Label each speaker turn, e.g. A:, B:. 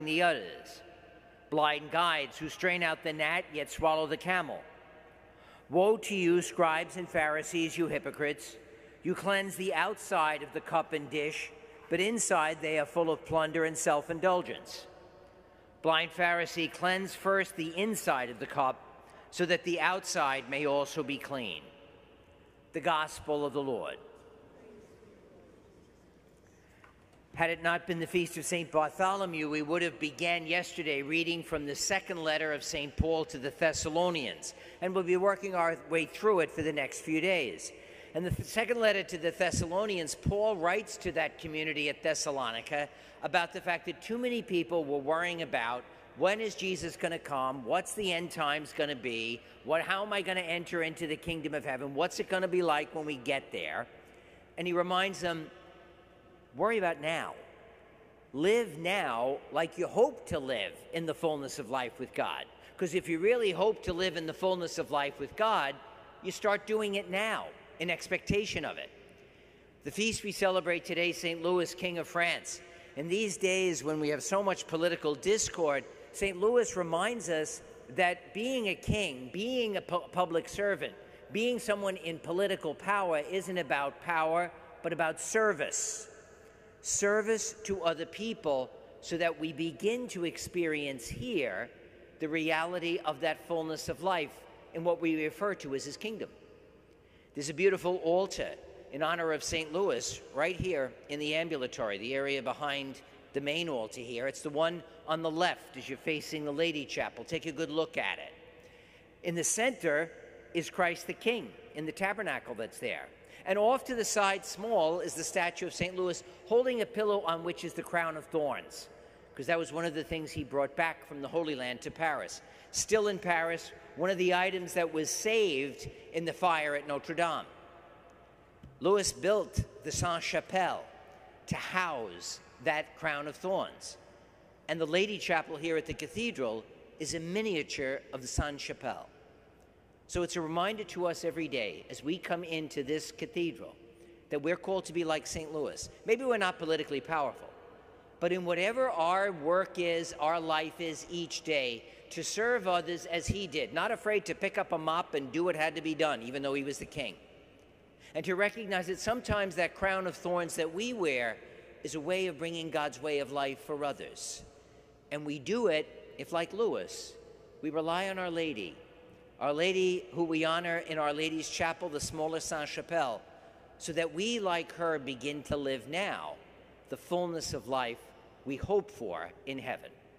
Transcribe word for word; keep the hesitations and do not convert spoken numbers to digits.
A: the others. Blind guides who strain out the gnat yet swallow the camel. Woe to you, scribes and Pharisees, you hypocrites! You cleanse the outside of the cup and dish, but inside they are full of plunder and self-indulgence. Blind Pharisee, cleanse first the inside of the cup, so that the outside may also be clean. The Gospel of the Lord. Had it not been the feast of Saint Bartholomew, we would have began yesterday reading from the second letter of Saint Paul to the Thessalonians, and we'll be working our way through it for the next few days. In the second letter to the Thessalonians, Paul writes to that community at Thessalonica about the fact that too many people were worrying about when is Jesus going to come, what's the end times going to be, what, how am I going to enter into the kingdom of heaven, what's it going to be like when we get there. And he reminds them, worry about now. Live now like you hope to live in the fullness of life with God. Because if you really hope to live in the fullness of life with God, you start doing it now in expectation of it. The feast we celebrate today, Saint Louis, King of France. In these days when we have so much political discord, Saint Louis reminds us that being a king, being a pu public servant, being someone in political power isn't about power, but about service. Service to other people so that we begin to experience here the reality of that fullness of life in what we refer to as his kingdom. There's a beautiful altar in honor of Saint Louis right here in the ambulatory, the area behind the main altar here. It's the one on the left as you're facing the Lady Chapel. Take a good look at it. In the center is Christ the King in the tabernacle that's there. And off to the side, small, is the statue of Saint Louis holding a pillow on which is the crown of thorns, because that was one of the things he brought back from the Holy Land to Paris. Still in Paris, one of the items that was saved in the fire at Notre Dame. Louis built the Sainte-Chapelle to house that crown of thorns. And the Lady Chapel here at the cathedral is a miniature of the Sainte-Chapelle. So it's a reminder to us every day as we come into this cathedral that we're called to be like Saint Louis. Maybe we're not politically powerful, but in whatever our work is, our life is each day, to serve others as he did, not afraid to pick up a mop and do what had to be done, even though he was the king. And to recognize that sometimes that crown of thorns that we wear is a way of bringing God's way of life for others. And we do it if, like Louis, we rely on Our Lady, Our Lady who we honor in Our Lady's Chapel, the smaller Sainte-Chapelle, so that we, like her, begin to live now the fullness of life we hope for in heaven.